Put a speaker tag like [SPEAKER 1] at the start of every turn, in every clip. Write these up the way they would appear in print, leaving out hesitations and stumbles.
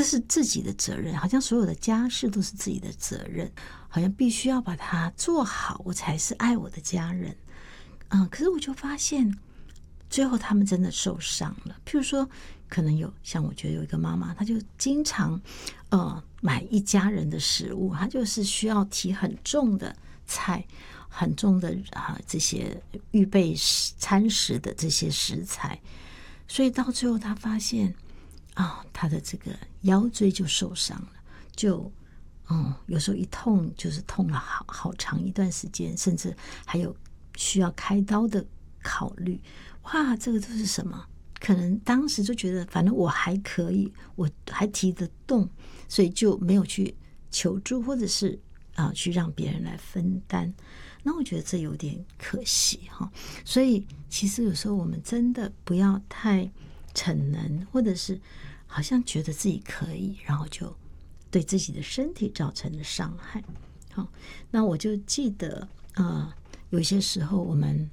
[SPEAKER 1] 这是自己的责任，好像所有的家事都是自己的责任，好像必须要把它做好，我才是爱我的家人。可是我就发现最后他们真的受伤了。譬如说可能像我觉得有一个妈妈，她就经常买一家人的食物，她就是需要提很重的菜，很重的这些预备餐食的这些食材，所以到最后她发现她的这个腰椎就受伤了，就有时候一痛就是痛了好长一段时间，甚至还有需要开刀的考虑。哇，这个都是什么？可能当时就觉得反正我还可以，我还提得动，所以就没有去求助，或者是去让别人来分担。那我觉得这有点可惜哈。所以其实有时候我们真的不要太逞能，或者是好像觉得自己可以，然后就对自己的身体造成了伤害。好，那我就记得有些时候我们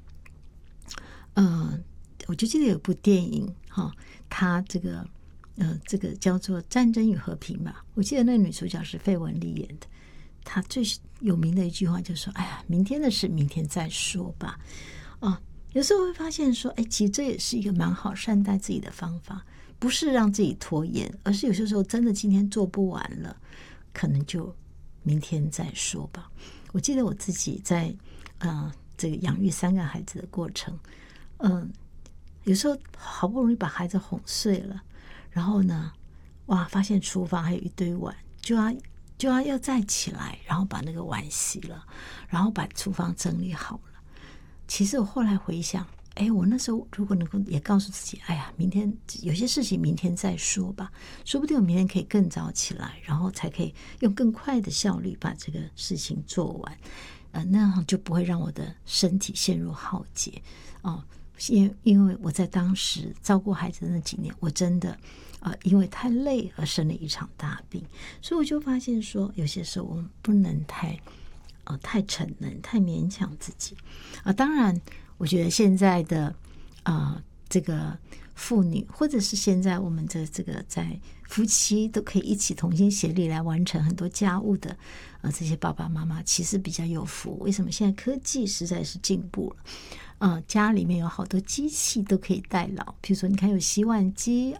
[SPEAKER 1] 我就记得有部电影它这个叫做《战争与和平》吧，我记得那个女主角是费雯丽演的。她最有名的一句话就是说：“哎呀，明天的事明天再说吧。”有时候会发现说，其实这也是一个蛮好善待自己的方法，不是让自己拖延，而是有些时候真的今天做不完了，可能就明天再说吧。我记得我自己在这个养育3个孩子的过程，有时候好不容易把孩子哄睡了，然后呢，哇，发现厨房还有一堆碗，就要再起来，然后把那个碗洗了，然后把厨房整理好了。其实我后来回想，我那时候如果能够也告诉自己，哎呀，明天有些事情明天再说吧，说不定我明天可以更早起来，然后才可以用更快的效率把这个事情做完。那样就不会让我的身体陷入浩劫因为我在当时照顾孩子的那几年，我真的因为太累而生了一场大病。所以我就发现说，有些时候我们不能太逞能，太勉强自己当然我觉得现在的这个妇女，或者是现在我们的这个在夫妻都可以一起同心协力来完成很多家务的这些爸爸妈妈，其实比较有福。为什么？现在科技实在是进步了，家里面有好多机器都可以代劳。比如说你看有洗碗机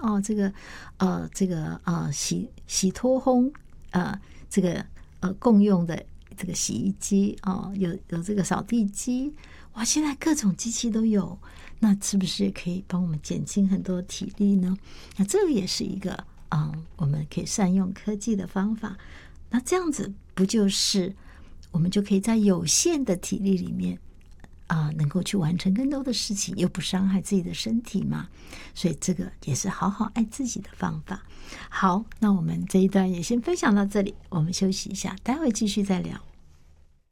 [SPEAKER 1] 洗脱烘这个共用的这个洗衣机有这个扫地机，哇，现在各种机器都有，那是不是也可以帮我们减轻很多体力呢？那这个也是一个我们可以善用科技的方法。那这样子不就是我们就可以在有限的体力里面能够去完成更多的事情，又不伤害自己的身体嘛？所以这个也是好好爱自己的方法。好，那我们这一段也先分享到这里，我们休息一下，待会继续再聊。